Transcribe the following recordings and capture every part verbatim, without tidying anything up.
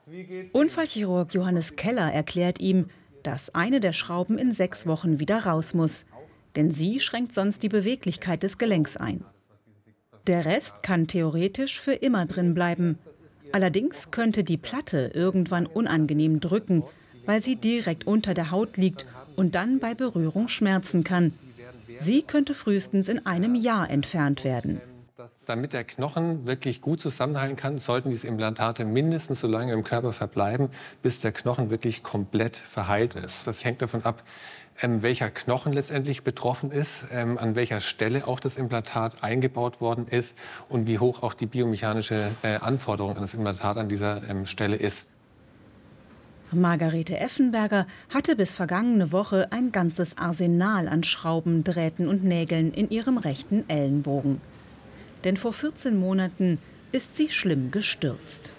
Unfallchirurg Johannes Keller erklärt ihm, dass eine der Schrauben in sechs Wochen wieder raus muss, denn sie schränkt sonst die Beweglichkeit des Gelenks ein. Der Rest kann theoretisch für immer drin bleiben. Allerdings könnte die Platte irgendwann unangenehm drücken, weil sie direkt unter der Haut liegt und dann bei Berührung schmerzen kann. Sie könnte frühestens in einem Jahr entfernt werden. Damit der Knochen wirklich gut zusammenhalten kann, sollten diese Implantate mindestens so lange im Körper verbleiben, bis der Knochen wirklich komplett verheilt ist. Das hängt davon ab, ähm, welcher Knochen letztendlich betroffen ist, ähm, an welcher Stelle auch das Implantat eingebaut worden ist und wie hoch auch die biomechanische äh, Anforderung an das Implantat an dieser ähm, Stelle ist. Margarete Effenberger hatte bis vergangene Woche ein ganzes Arsenal an Schrauben, Drähten und Nägeln in ihrem rechten Ellenbogen. Denn vor vierzehn Monaten ist sie schlimm gestürzt.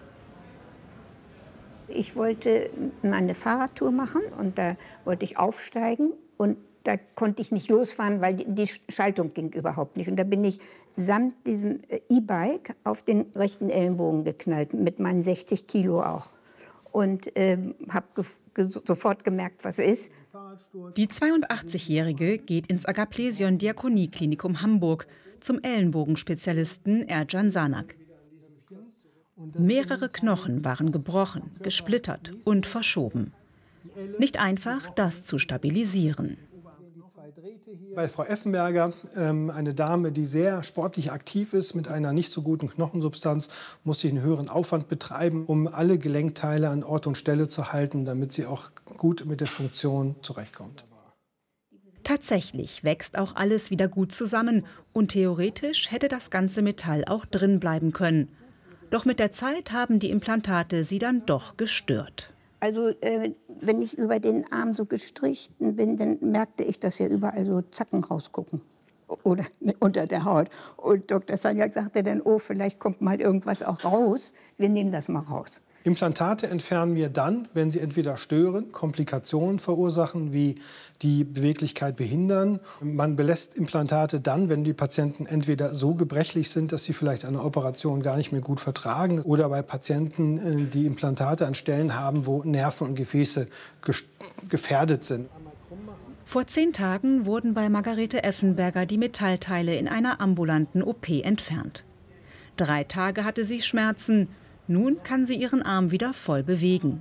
Ich wollte meine Fahrradtour machen und da wollte ich aufsteigen und da konnte ich nicht losfahren, weil die Schaltung ging überhaupt nicht. Und da bin ich samt diesem E-Bike auf den rechten Ellenbogen geknallt, mit meinen sechzig Kilo auch. Und äh, habe ge sofort gemerkt, was ist. Die zweiundachtzigjährige geht ins Agaplesion-Diakonie-Klinikum Hamburg zum Ellenbogenspezialisten Ercan Sanak. Mehrere Knochen waren gebrochen, gesplittert und verschoben. Nicht einfach, das zu stabilisieren. Bei Frau Effenberger, ähm, eine Dame, die sehr sportlich aktiv ist, mit einer nicht so guten Knochensubstanz, muss sie einen höheren Aufwand betreiben, um alle Gelenkteile an Ort und Stelle zu halten, damit sie auch gut mit der Funktion zurechtkommt. Tatsächlich wächst auch alles wieder gut zusammen und theoretisch hätte das ganze Metall auch drin bleiben können. Doch mit der Zeit haben die Implantate sie dann doch gestört. Also äh, wenn ich über den Arm so gestrichen bin, dann merkte ich, dass ja überall so Zacken rausgucken oder unter der Haut. Und Doktor Sanjak sagte dann, oh, vielleicht kommt mal irgendwas auch raus. Wir nehmen das mal raus. Implantate entfernen wir dann, wenn sie entweder stören, Komplikationen verursachen, wie die Beweglichkeit behindern. Man belässt Implantate dann, wenn die Patienten entweder so gebrechlich sind, dass sie vielleicht eine Operation gar nicht mehr gut vertragen, oder bei Patienten, die Implantate an Stellen haben, wo Nerven und Gefäße gefährdet sind. Vor zehn Tagen wurden bei Margarete Effenberger die Metallteile in einer ambulanten O P entfernt. Drei Tage hatte sie Schmerzen. Nun kann sie ihren Arm wieder voll bewegen.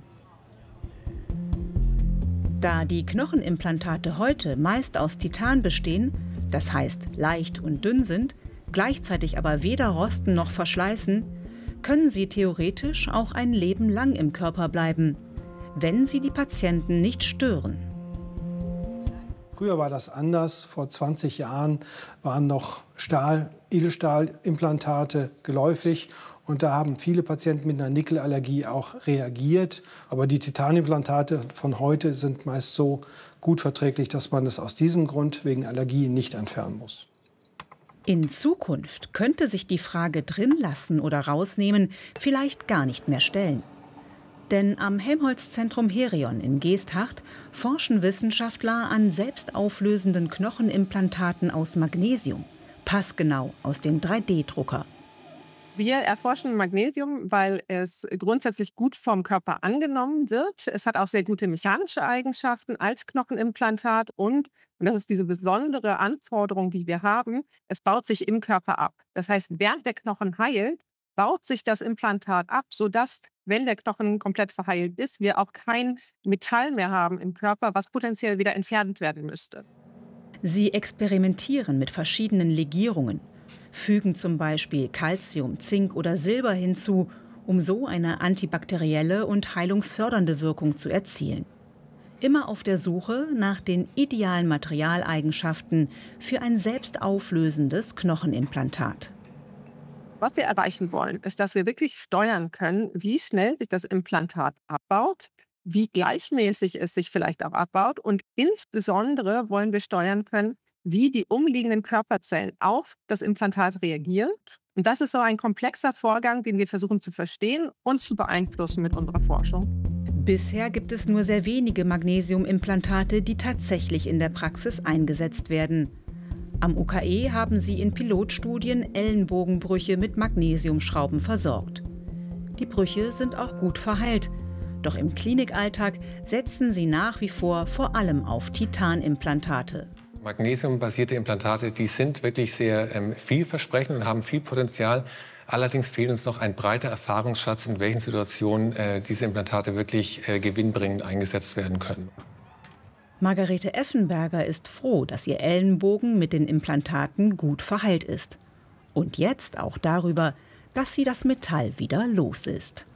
Da die Knochenimplantate heute meist aus Titan bestehen, das heißt leicht und dünn sind, gleichzeitig aber weder rosten noch verschleißen, können sie theoretisch auch ein Leben lang im Körper bleiben, wenn sie die Patienten nicht stören. Früher war das anders. Vor zwanzig Jahren waren noch Stahl, Edelstahlimplantate geläufig. Und da haben viele Patienten mit einer Nickelallergie auch reagiert. Aber die Titanimplantate von heute sind meist so gut verträglich, dass man es aus diesem Grund wegen Allergie nicht entfernen muss. In Zukunft könnte sich die Frage drin lassen oder rausnehmen vielleicht gar nicht mehr stellen. Denn am Helmholtz-Zentrum Herion in Geesthacht forschen Wissenschaftler an selbstauflösenden Knochenimplantaten aus Magnesium, passgenau aus dem drei D Drucker. Wir erforschen Magnesium, weil es grundsätzlich gut vom Körper angenommen wird. Es hat auch sehr gute mechanische Eigenschaften als Knochenimplantat und, und das ist diese besondere Anforderung, die wir haben, es baut sich im Körper ab. Das heißt, während der Knochen heilt, baut sich das Implantat ab, sodass, wenn der Knochen komplett verheilt ist, wir auch kein Metall mehr haben im Körper, was potenziell wieder entfernt werden müsste. Sie experimentieren mit verschiedenen Legierungen, fügen zum Beispiel Calcium, Zink oder Silber hinzu, um so eine antibakterielle und heilungsfördernde Wirkung zu erzielen. Immer auf der Suche nach den idealen Materialeigenschaften für ein selbstauflösendes Knochenimplantat. Was wir erreichen wollen, ist, dass wir wirklich steuern können, wie schnell sich das Implantat abbaut, wie gleichmäßig es sich vielleicht auch abbaut und insbesondere wollen wir steuern können, wie die umliegenden Körperzellen auf das Implantat reagieren. Und das ist so ein komplexer Vorgang, den wir versuchen zu verstehen und zu beeinflussen mit unserer Forschung. Bisher gibt es nur sehr wenige Magnesiumimplantate, die tatsächlich in der Praxis eingesetzt werden. Am U K E haben sie in Pilotstudien Ellenbogenbrüche mit Magnesiumschrauben versorgt. Die Brüche sind auch gut verheilt. Doch im Klinikalltag setzen sie nach wie vor vor allem auf Titanimplantate. Magnesiumbasierte Implantate, die sind wirklich sehr ähm, vielversprechend und haben viel Potenzial. Allerdings fehlt uns noch ein breiter Erfahrungsschatz, in welchen Situationen äh, diese Implantate wirklich äh, gewinnbringend eingesetzt werden können. Margarete Effenberger ist froh, dass ihr Ellenbogen mit den Implantaten gut verheilt ist. Und jetzt auch darüber, dass sie das Metall wieder los ist.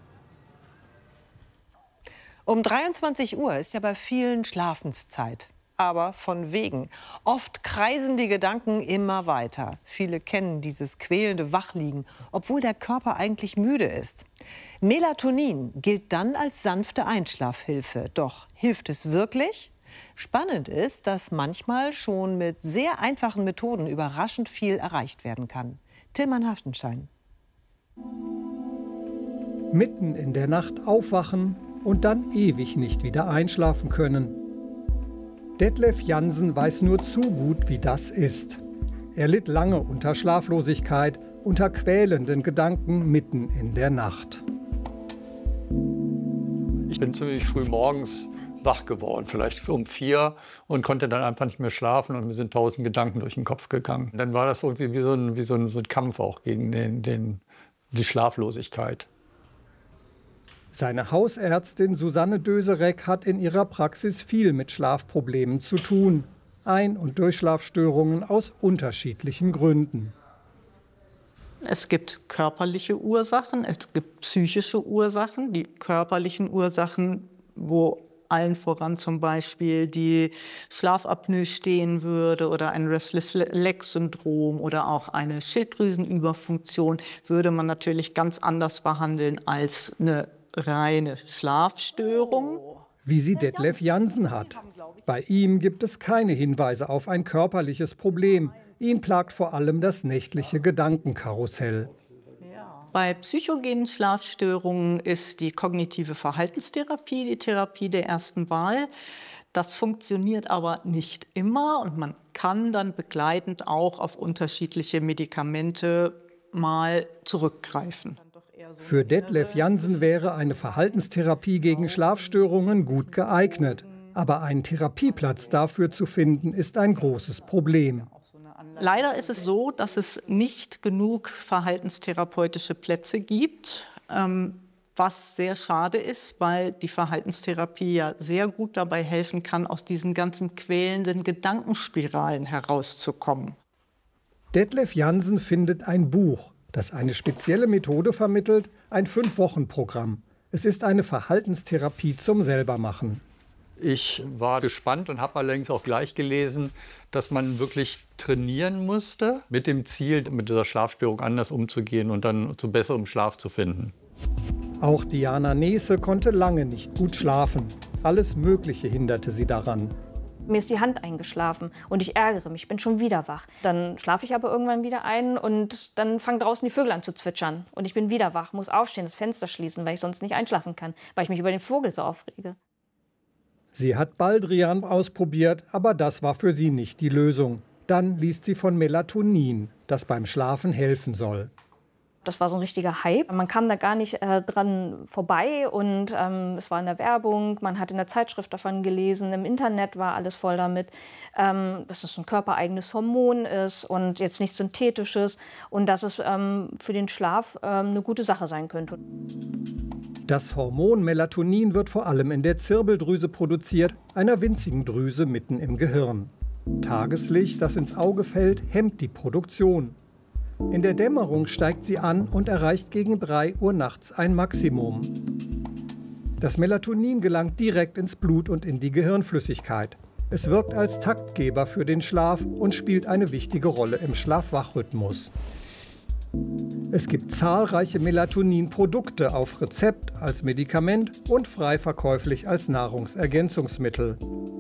Um dreiundzwanzig Uhr ist ja bei vielen Schlafenszeit. Aber von wegen. Oft kreisen die Gedanken immer weiter. Viele kennen dieses quälende Wachliegen, obwohl der Körper eigentlich müde ist. Melatonin gilt dann als sanfte Einschlafhilfe. Doch hilft es wirklich? Spannend ist, dass manchmal schon mit sehr einfachen Methoden überraschend viel erreicht werden kann. Tillmann Haftenschein. Mitten in der Nacht aufwachen und dann ewig nicht wieder einschlafen können. Detlef Jansen weiß nur zu gut, wie das ist. Er litt lange unter Schlaflosigkeit, unter quälenden Gedanken mitten in der Nacht. Ich bin ziemlich früh morgens wach geworden, vielleicht um vier, und konnte dann einfach nicht mehr schlafen und mir sind tausend Gedanken durch den Kopf gegangen. Dann war das irgendwie wie so ein, wie so ein, so ein Kampf auch gegen den, den, die Schlaflosigkeit. Seine Hausärztin Susanne Döserek hat in ihrer Praxis viel mit Schlafproblemen zu tun. Ein- und Durchschlafstörungen aus unterschiedlichen Gründen. Es gibt körperliche Ursachen, es gibt psychische Ursachen. Die körperlichen Ursachen, wo allen voran zum Beispiel die Schlafapnoe stehen würde oder ein Restless-Leg-Syndrom oder auch eine Schilddrüsenüberfunktion, würde man natürlich ganz anders behandeln als eine reine Schlafstörung. Wie sie Detlef Jansen hat. Bei ihm gibt es keine Hinweise auf ein körperliches Problem. Ihn plagt vor allem das nächtliche Gedankenkarussell. Bei psychogenen Schlafstörungen ist die kognitive Verhaltenstherapie die Therapie der ersten Wahl. Das funktioniert aber nicht immer und man kann dann begleitend auch auf unterschiedliche Medikamente mal zurückgreifen. Für Detlef Jansen wäre eine Verhaltenstherapie gegen Schlafstörungen gut geeignet. Aber einen Therapieplatz dafür zu finden, ist ein großes Problem. Leider ist es so, dass es nicht genug verhaltenstherapeutische Plätze gibt, ähm, was sehr schade ist, weil die Verhaltenstherapie ja sehr gut dabei helfen kann, aus diesen ganzen quälenden Gedankenspiralen herauszukommen. Detlef Jansen findet ein Buch, das eine spezielle Methode vermittelt, ein Fünf-Wochen-Programm. Es ist eine Verhaltenstherapie zum Selbermachen. Ich war gespannt und habe allerdings auch gleich gelesen, dass man wirklich trainieren musste, mit dem Ziel, mit dieser Schlafstörung anders umzugehen und dann zu besserem Schlaf zu finden. Auch Diana Nese konnte lange nicht gut schlafen. Alles Mögliche hinderte sie daran. Mir ist die Hand eingeschlafen und ich ärgere mich, bin schon wieder wach. Dann schlafe ich aber irgendwann wieder ein und dann fangen draußen die Vögel an zu zwitschern. Und ich bin wieder wach, muss aufstehen, das Fenster schließen, weil ich sonst nicht einschlafen kann, weil ich mich über den Vogel so aufrege. Sie hat Baldrian ausprobiert, aber das war für sie nicht die Lösung. Dann liest sie von Melatonin, das beim Schlafen helfen soll. Das war so ein richtiger Hype. Man kam da gar nicht äh, dran vorbei und ähm, es war in der Werbung, man hat in der Zeitschrift davon gelesen, im Internet war alles voll damit, ähm, dass es ein körpereigenes Hormon ist und jetzt nichts Synthetisches und dass es ähm, für den Schlaf ähm, eine gute Sache sein könnte. Das Hormon Melatonin wird vor allem in der Zirbeldrüse produziert, einer winzigen Drüse mitten im Gehirn. Tageslicht, das ins Auge fällt, hemmt die Produktion. In der Dämmerung steigt sie an und erreicht gegen drei Uhr nachts ein Maximum. Das Melatonin gelangt direkt ins Blut und in die Gehirnflüssigkeit. Es wirkt als Taktgeber für den Schlaf und spielt eine wichtige Rolle im Schlaf-Wach-Rhythmus. Es gibt zahlreiche Melatonin-Produkte auf Rezept als Medikament und frei verkäuflich als Nahrungsergänzungsmittel.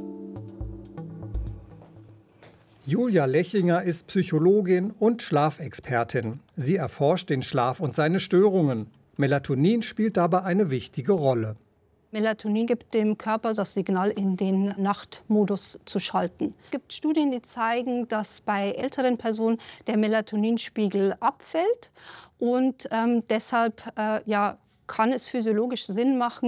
Julia Lechinger ist Psychologin und Schlafexpertin. Sie erforscht den Schlaf und seine Störungen. Melatonin spielt dabei eine wichtige Rolle. Melatonin gibt dem Körper das Signal, in den Nachtmodus zu schalten. Es gibt Studien, die zeigen, dass bei älteren Personen der Melatoninspiegel abfällt und ähm, deshalb äh, ja, kann es physiologisch Sinn machen,